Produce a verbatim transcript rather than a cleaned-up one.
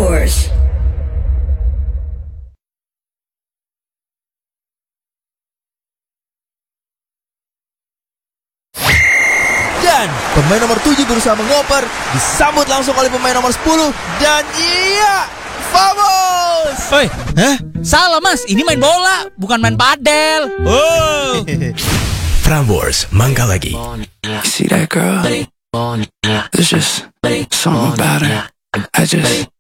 Wars. Dan pemain nomor tujuh berusaha mengoper, disambut langsung oleh pemain nomor sepuluh. Dan iya, vamos! Oi, hah? Salah mas, ini main bola, bukan main padel. Oh. Prambors, mangga lagi. See that girl? There's just something about her. I just